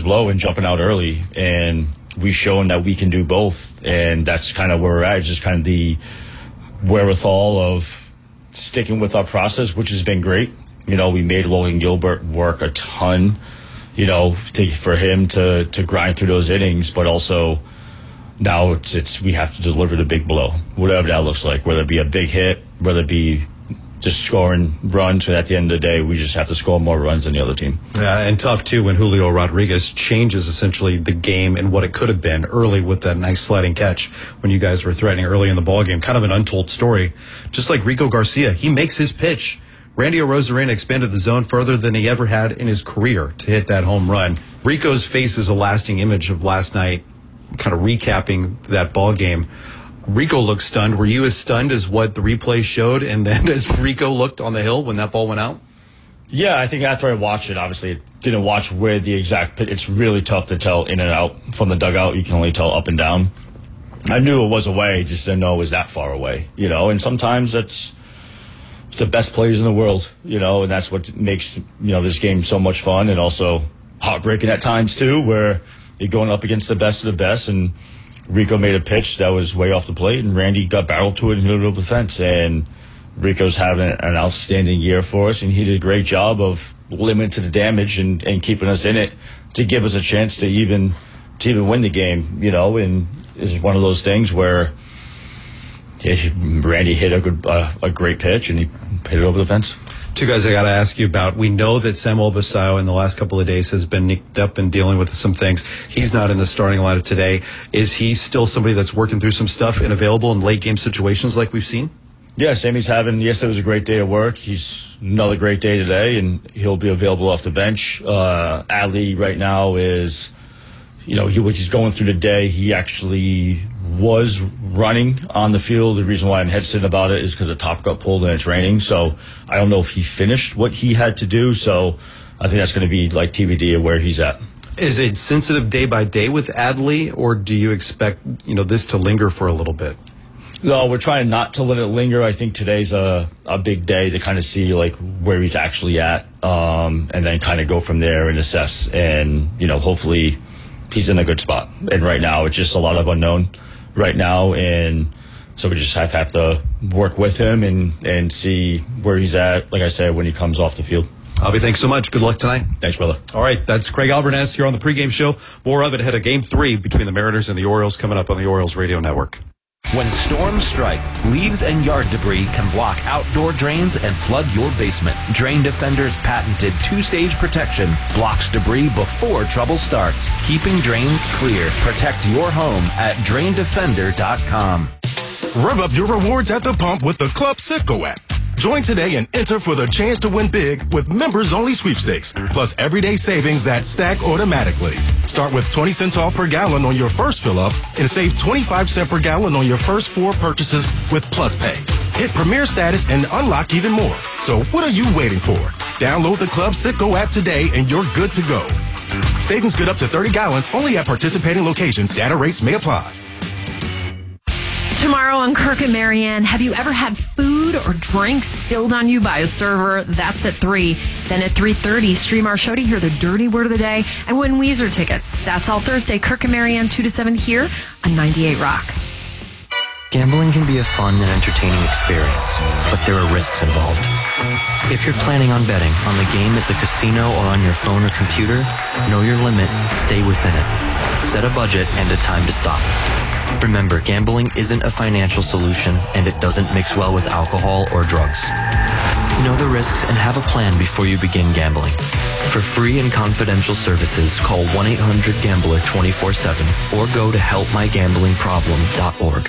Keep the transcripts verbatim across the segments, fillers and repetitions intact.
blow and jumping out early. And we've shown that we can do both. And that's kind of where we're at. It's just kind of the wherewithal of sticking with our process, which has been great. You know, we made Logan Gilbert work a ton, you know, to, for him to, to grind through those innings, but also now it's, it's we have to deliver the big blow, whatever that looks like, whether it be a big hit, whether it be just scoring runs. And at the end of the day, we just have to score more runs than the other team. Yeah, and tough, too, when Julio Rodriguez changes essentially the game and what it could have been early with that nice sliding catch when you guys were threatening early in the ballgame. Kind of an untold story. Just like Rico Garcia, he makes his pitch. Randy Arozarena expanded the zone further than he ever had in his career to hit that home run. Rico's face is a lasting image of last night, kind of recapping that ball game. Rico looked stunned. Were you as stunned as what the replay showed and then as Rico looked on the hill when that ball went out? Yeah, I think after I watched it, obviously didn't watch where the exact pit. It's really tough to tell in and out from the dugout. You can only tell up and down. I knew it was away, just didn't know it was that far away, you know, and sometimes that's the best players in the world, you know, and that's what makes, you know, this game so much fun and also heartbreaking at times too, where you're going up against the best of the best. And Rico made a pitch that was way off the plate, and Randy got barreled to it and hit it over the fence. And Rico's having an outstanding year for us, and he did a great job of limiting the damage and, and keeping us in it to give us a chance to even to even win the game, you know. And it's one of those things where Randy hit a good, uh, a great pitch, and he hit it over the fence. Two guys I got to ask you about. We know that Samuel Basallo in the last couple of days has been nicked up and dealing with some things. He's not in the starting lineup today. Is he still somebody that's working through some stuff and available in late game situations like we've seen? Yeah, Sammy's having, yesterday was a great day of work. He's another great day today, and he'll be available off the bench. Uh, Ali right now is, you know, he he's going through the day. He actually was running on the field. The reason why I'm hesitant about it is because the top got pulled and it's raining. So I don't know if he finished what he had to do. So I think that's going to be like T B D of where he's at. Is it sensitive day by day with Adley, or do you expect, you know, this to linger for a little bit? No, we're trying not to let it linger. I think today's a, a big day to kind of see like where he's actually at, um, and then kind of go from there and assess. And, you know, hopefully he's in a good spot. And right now it's just a lot of unknown right now. And so we just have, have to work with him and, and see where he's at, like I said, when he comes off the field. Albie, thanks so much. Good luck tonight. Thanks, brother. All right, that's Craig Albernaz here on the pregame show. More of it ahead of game three between the Mariners and the Orioles coming up on the Orioles Radio Network. When storms strike, leaves and yard debris can block outdoor drains and flood your basement. Drain Defender's patented two-stage protection blocks debris before trouble starts, keeping drains clear. Protect your home at drain defender dot com. Rev up your rewards at the pump with the Club Citgo app. Join today and enter for the chance to win big with members-only sweepstakes, plus everyday savings that stack automatically. Start with twenty cents off per gallon on your first fill-up and save twenty-five cents per gallon on your first four purchases with Plus Pay. Hit Premier status and unlock even more. So what are you waiting for? Download the Club Citgo app today and you're good to go. Savings good up to thirty gallons only at participating locations. Data rates may apply. Tomorrow on Kirk and Marianne, have you ever had food or drinks spilled on you by a server? That's at three. Then at three thirty, stream our show to hear the dirty word of the day and win Weezer tickets. That's all Thursday. Kirk and Marianne, two to seven here on ninety-eight Rock. Gambling can be a fun and entertaining experience, but there are risks involved. If you're planning on betting on the game at the casino or on your phone or computer, know your limit, stay within it. Set a budget and a time to stop. Remember, gambling isn't a financial solution, and it doesn't mix well with alcohol or drugs. Know the risks and have a plan before you begin gambling. For free and confidential services, call one eight hundred gambler twenty-four seven or go to help my gambling problem dot org.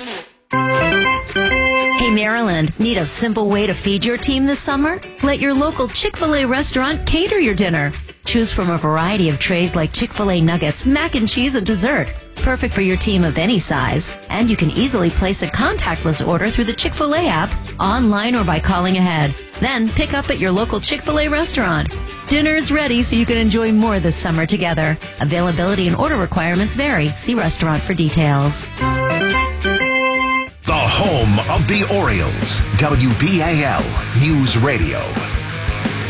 Hey, Maryland, need a simple way to feed your team this summer? Let your local Chick-fil-A restaurant cater your dinner. Choose from a variety of trays like Chick-fil-A nuggets, mac and cheese, and dessert. Perfect for your team of any size. And you can easily place a contactless order through the Chick-fil-A app, online or by calling ahead. Then pick up at your local Chick-fil-A restaurant. Dinner's ready so you can enjoy more this summer together. Availability and order requirements vary. See restaurant for details. The home of the Orioles, W B A L News Radio.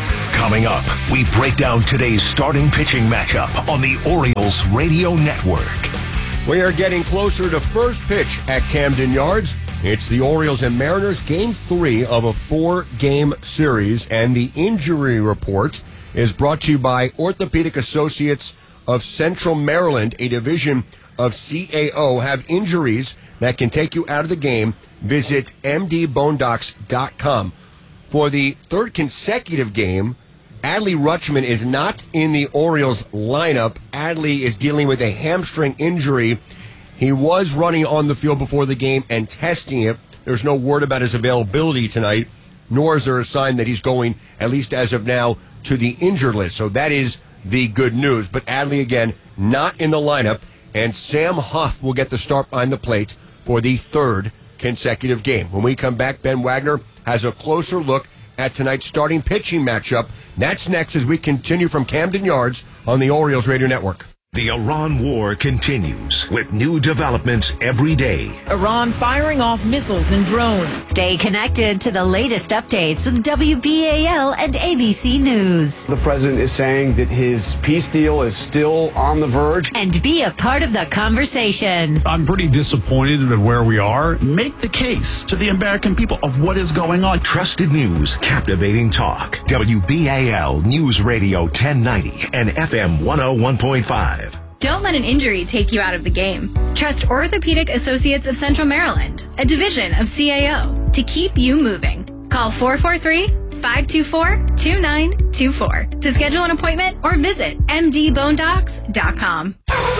Coming up, we break down today's starting pitching matchup on the Orioles Radio Network. We are getting closer to first pitch at Camden Yards. It's the Orioles and Mariners, game three of a four-game series, and the injury report is brought to you by Orthopedic Associates of Central Maryland, a division of C A O. Have injuries that can take you out of the game? Visit m d bone docs dot com. For the third consecutive game, Adley Rutschman is not in the Orioles lineup. Adley is dealing with a hamstring injury. He was running on the field before the game and testing it. There's no word about his availability tonight, nor is there a sign that he's going, at least as of now, to the injured list. So that is the good news. But Adley, again, not in the lineup, and Sam Huff will get the start behind the plate for the third consecutive game. When we come back, Ben Wagner has a closer look at tonight's starting pitching matchup. That's next as we continue from Camden Yards on the Orioles Radio Network. The Iran war continues with new developments every day. Iran firing off missiles and drones. Stay connected to the latest updates with W B A L and A B C News. The president is saying that his peace deal is still on the verge. And be a part of the conversation. I'm pretty disappointed at where we are. Make the case to the American people of what is going on. Trusted news, captivating talk. W B A L News Radio ten ninety and F M one oh one point five. Don't let an injury take you out of the game. Trust Orthopedic Associates of Central Maryland, a division of C A O, to keep you moving. Call four four three, five two four, two nine two four to schedule an appointment or visit m d bone docs dot com.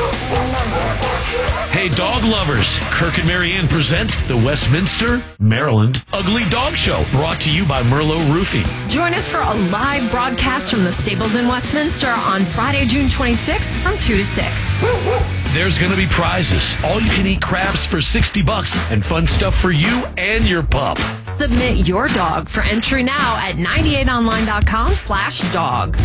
Hey, dog lovers, Kirk and Marianne present the Westminster, Maryland Ugly Dog Show, brought to you by Merlot Roofing. Join us for a live broadcast from the Stables in Westminster on Friday, June twenty-sixth from two to six. There's going to be prizes, all-you-can-eat crabs for sixty bucks, and fun stuff for you and your pup. Submit your dog for entry now at ninety-eight online dot com slash dog.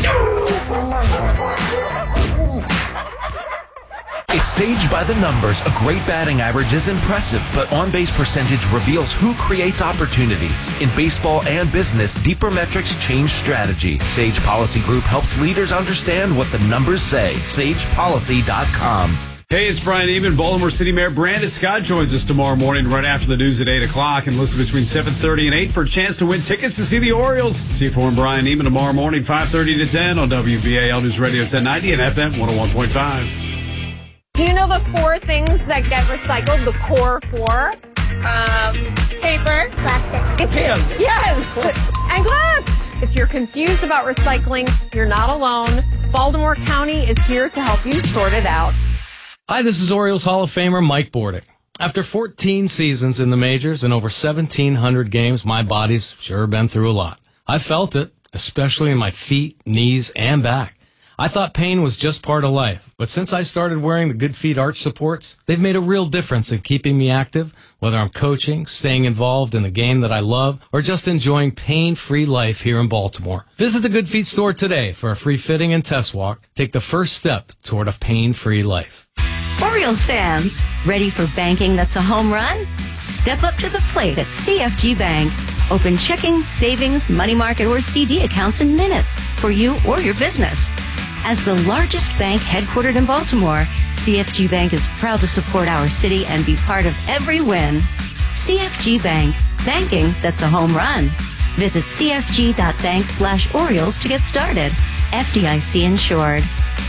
It's Sage by the numbers. A great batting average is impressive, but on-base percentage reveals who creates opportunities. In baseball and business, deeper metrics change strategy. Sage Policy Group helps leaders understand what the numbers say. sage policy dot com. Hey, it's Brian Eamon. Baltimore City Mayor Brandon Scott joins us tomorrow morning right after the news at eight o'clock, and listen between seven thirty and eight for a chance to win tickets to see the Orioles. See you for him, Brian Eamon, tomorrow morning, five thirty to ten on W B A L News Radio ten ninety and F M one oh one point five. Do you know the four things that get recycled? The core four? Um, paper. Plastic. Can. Yes. And glass. If you're confused about recycling, you're not alone. Baltimore County is here to help you sort it out. Hi, this is Orioles Hall of Famer Mike Bordick. After fourteen seasons in the majors and over seventeen hundred games, my body's sure been through a lot. I felt it, especially in my feet, knees, and back. I thought pain was just part of life, but since I started wearing the Good Feet arch supports, they've made a real difference in keeping me active, whether I'm coaching, staying involved in the game that I love, or just enjoying pain-free life here in Baltimore. Visit the Good Feet store today for a free fitting and test walk. Take the first step toward a pain-free life. Orioles fans, ready for banking that's a home run? Step up to the plate at C F G Bank. Open checking, savings, money market, or C D accounts in minutes for you or your business. As the largest bank headquartered in Baltimore, C F G Bank is proud to support our city and be part of every win. C F G Bank, banking that's a home run. Visit c f g dot bank slash Orioles to get started. F D I C insured.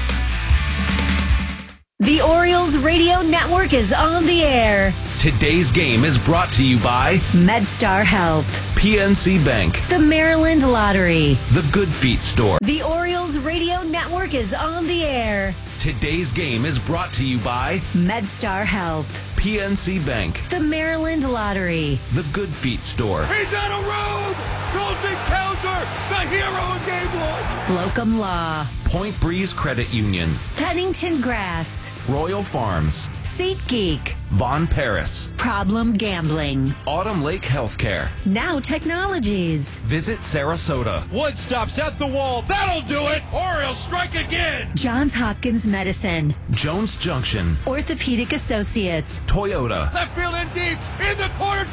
The Orioles Radio Network is on the air. Today's game is brought to you by MedStar Health, P N C Bank, the Maryland Lottery, the Good Feet store. The Orioles Radio Network is on the air. Today's game is brought to you by MedStar Health, P N C Bank, the Maryland Lottery, the Good Feet store. He's on a road! Golden Pelzer, the hero in game one! Slocum Law, Point Breeze Credit Union, Pennington Grass, Royal Farms, SeatGeek, Von Paris, Problem Gambling, Autumn Lake Healthcare, Now Technologies. Visit Sarasota. Wood stops at the wall. That'll do it. Orioles strike again. Johns Hopkins Medicine, Jones Junction, Orthopedic Associates, Toyota. Left field in deep, in the corner.